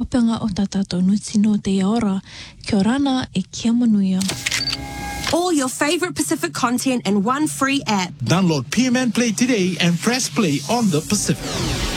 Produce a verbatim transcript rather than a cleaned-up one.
openga o tatato nuti no te ora. Kia orana e kia manuia. All your favorite Pacific content in one free app. Download P M N Play today and press play on the Pacific.